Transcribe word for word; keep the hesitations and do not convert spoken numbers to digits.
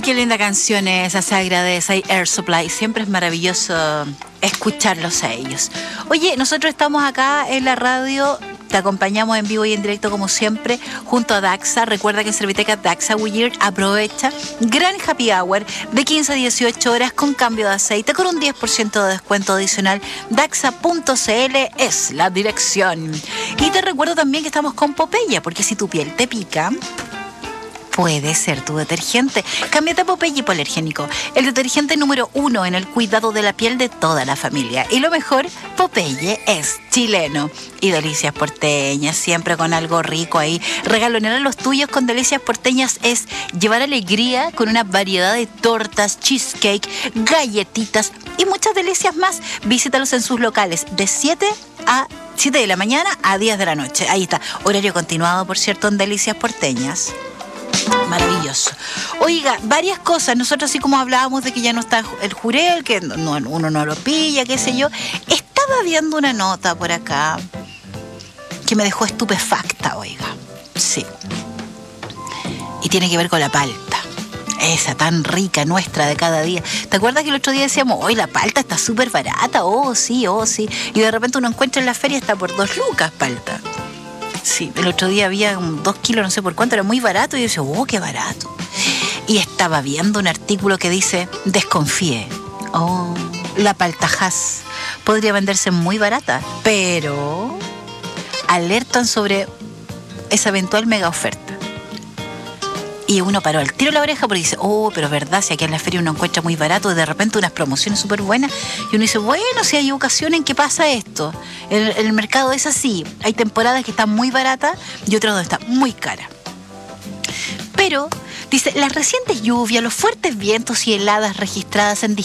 Ay, qué linda canción esa, se agradece. Air Supply, siempre es maravilloso escucharlos a ellos. Oye, nosotros estamos acá en la radio, te acompañamos en vivo y en directo como siempre, junto a Daxa. Recuerda que en Serviteca Daxa Weird aprovecha gran happy hour de quince a dieciocho horas con cambio de aceite con un diez por ciento de descuento adicional. Daxa punto c l es la dirección. Y te recuerdo también que estamos con Popeye, porque si tu piel te pica, puede ser tu detergente. Cámbiate a Popeye hipoalergénico, el detergente número uno en el cuidado de la piel de toda la familia. Y lo mejor, Popeye es chileno. Y delicias porteñas, siempre con algo rico ahí. Regalonear a los tuyos con delicias porteñas es llevar alegría con una variedad de tortas, cheesecake, galletitas y muchas delicias más. Visítalos en sus locales de siete de la mañana a diez de la noche. Ahí está, horario continuado, por cierto, en delicias porteñas. Maravilloso. Oiga, varias cosas. Nosotros, así como hablábamos de que ya no está el jurel, que no, uno no lo pilla, qué sé yo. Estaba viendo una nota por acá que me dejó estupefacta, oiga. Sí. Y tiene que ver con la palta. Esa tan rica nuestra de cada día. ¿Te acuerdas que el otro día decíamos, hoy la palta está súper barata? Oh, sí, oh, sí. Y de repente uno encuentra en la feria está por dos lucas palta. Sí, el otro día había un dos kilos, no sé por cuánto, era muy barato. Y yo decía, oh, qué barato. Y estaba viendo un artículo que dice, desconfíe. Oh, la paltajás podría venderse muy barata, pero alertan sobre esa eventual mega oferta. Y uno paró al tiro la oreja porque dice, oh, pero es verdad, si aquí en la feria uno encuentra muy barato, de repente unas promociones súper buenas, y uno dice, bueno, si hay ocasiones en que pasa esto. El, el mercado es así, hay temporadas que están muy baratas y otras donde está muy cara. Pero, dice, las recientes lluvias, los fuertes vientos y heladas registradas en